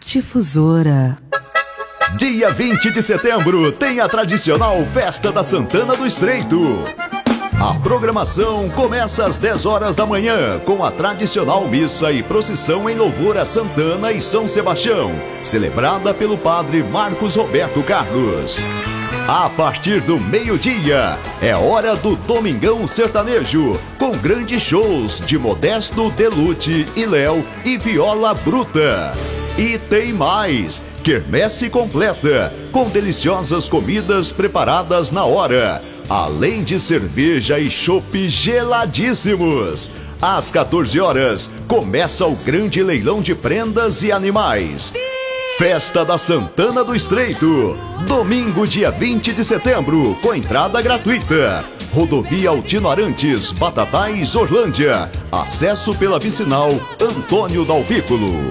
Difusora. Dia 20 de setembro tem a tradicional Festa da Santana do Estreito. A programação começa às 10 horas da manhã, com a tradicional missa e procissão em louvor a Santana e São Sebastião, celebrada pelo padre Marcos Roberto Carlos. A partir do meio-dia, é hora do Domingão Sertanejo, com grandes shows de Modesto, Delute e Léo e Viola Bruta. E tem mais! Quermesse completa, com deliciosas comidas preparadas na hora, além de cerveja e chopp geladíssimos. Às 14 horas, começa o grande leilão de prendas e animais. Festa da Santana do Estreito, domingo dia 20 de setembro, com entrada gratuita. Rodovia Altino Arantes, Batatais, Orlândia. Acesso pela vicinal Antônio Dalpículo.